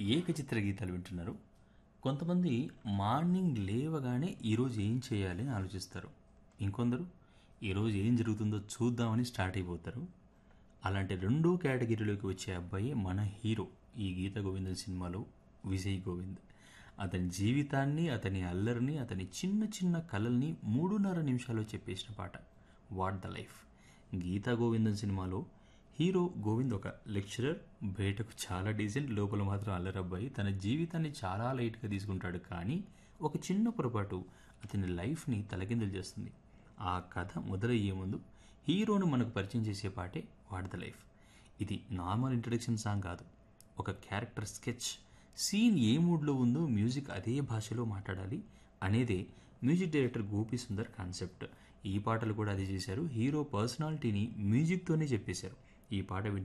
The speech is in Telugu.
ఏకచిత్ర గీతాలు వింటున్నారు. కొంతమంది మార్నింగ్ లేవగానే ఈరోజు ఏం చేయాలి అని ఆలోచిస్తారు. ఇంకొందరు ఈరోజు ఏం జరుగుతుందో చూద్దామని స్టార్ట్ అయిపోతారు. అలాంటి రెండో కేటగిరీలోకి వచ్చే అబ్బాయి మన హీరో ఈ గీత గోవిందం సినిమాలో విజయ్ గోవింద్. అతని జీవితాన్ని, అతని అల్లరిని, అతని చిన్న చిన్న కలల్ని 3.5 నిమిషాల్లో చెప్పేసిన పాట వాట్ ద లైఫ్. గీతా గోవిందం సినిమాలో హీరో గోవింద్ ఒక లెక్చరర్, బయటకు చాలా డీసెంట్, లోపల మాత్రం అల్లరబ్బాయి. తన జీవితాన్ని చాలా లైట్గా తీసుకుంటాడు. కానీ ఒక చిన్న పొరపాటు అతని లైఫ్ని తలకిందులు చేస్తుంది. ఆ కథ మొదలయ్యే ముందు హీరోను మనకు పరిచయం చేసే పాటే వాట్ ద లైఫ్. ఇది నార్మల్ ఇంట్రడక్షన్ సాంగ్ కాదు, ఒక క్యారెక్టర్ స్కెచ్. సీన్ ఏ మూడ్లో ఉందో మ్యూజిక్ అదే భాషలో మాట్లాడాలి అనేదే music director Gopi Sundar concept. ఈ పాటలు కూడా అది చేశారు. హీరో పర్సనాలిటీని మ్యూజిక్తోనే చెప్పేశారు. ఈ పాట